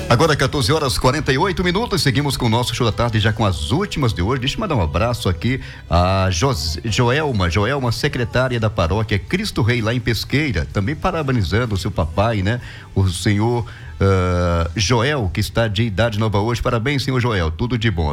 Agora 14 horas 48 minutos, seguimos com o nosso show da tarde, já com as últimas de hoje. Deixa eu mandar um abraço aqui a Joelma, secretária da paróquia Cristo Rei, lá em Pesqueira, também parabenizando o seu papai, né? O senhor Joel, que está de idade nova hoje. Parabéns, senhor Joel, tudo de bom.